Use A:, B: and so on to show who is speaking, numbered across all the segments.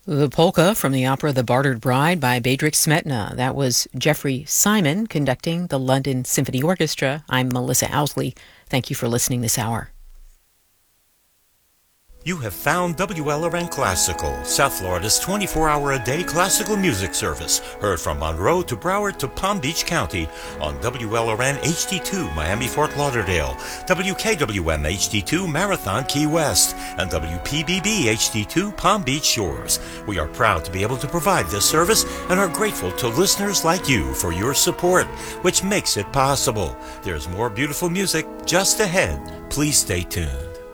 A: The polka from the opera The Bartered Bride by Bedřich Smetana. That was Jeffrey Simon conducting the London Symphony Orchestra. I'm Melissa Owsley. Thank you for listening this hour.
B: You have found WLRN Classical, South Florida's 24-hour-a-day classical music service. Heard from Monroe to Broward to Palm Beach County on WLRN HD2 Miami-Fort Lauderdale, WKWM HD2 Marathon Key West, and WPBB HD2 Palm Beach Shores. We are proud to be able to provide this service and are grateful to listeners like you for your support, which makes it possible. There's more beautiful music just ahead. Please stay tuned.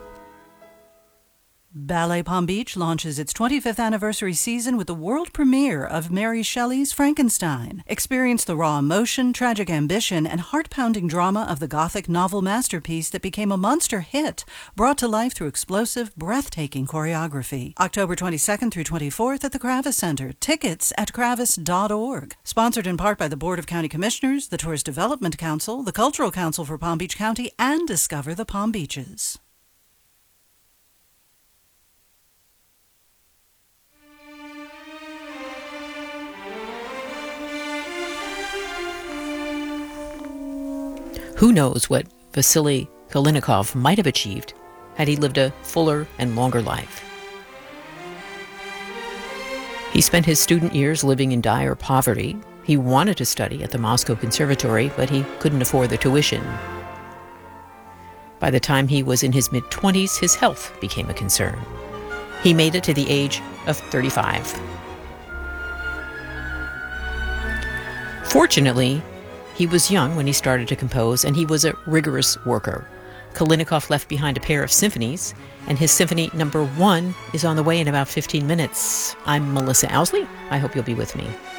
C: Ballet Palm Beach launches its 25th anniversary season with the world premiere of Mary Shelley's Frankenstein. Experience the raw emotion, tragic ambition, and heart-pounding drama of the Gothic novel masterpiece that became a monster hit, brought to life through explosive, breathtaking choreography. October 22nd through 24th at the Kravis Center. Tickets at kravis.org. Sponsored in part by the Board of County Commissioners, the Tourist Development Council, the Cultural Council for Palm Beach County, and Discover the Palm Beaches.
A: Who knows what Vasily Kalinikov might have achieved had he lived a fuller and longer life. He spent his student years living in dire poverty. He wanted to study at the Moscow Conservatory, but he couldn't afford the tuition. By the time he was in his mid-20s, his health became a concern. He made it to the age of 35. Fortunately, he was young when he started to compose, and he was a rigorous worker. Kalinikov left behind a pair of symphonies, and his Symphony No. 1 is on the way in about 15 minutes. I'm Melissa Owsley. I hope you'll be with me.